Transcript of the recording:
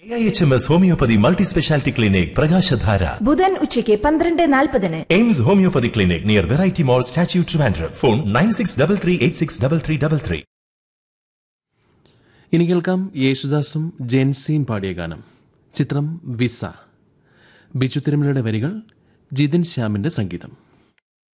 AIHMS homeopathy multi speciality clinic പ്രകാശധാര ബുധൻ ഉച്ചയ്ക്ക് 12:40. AIIMS homeopathy clinic near variety മോൾ statue Trivandrum. Phone 9633863333. ഇനി കേൾക്കാം യേശുദാസും ജെൻസിയും പാടിയ ഗാനം. ചിത്രം വിസ. ബിജു തിരുമലയുടെ വരികൾ, ജിതിൻ ശ്യാമിന്റെ സംഗീതം.